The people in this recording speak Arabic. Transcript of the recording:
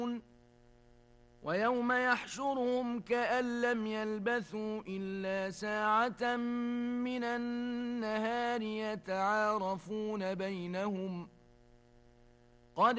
ويوم يحشرهم كأن لم يلبثوا إلا ساعة من النهار يتعارفون بينهم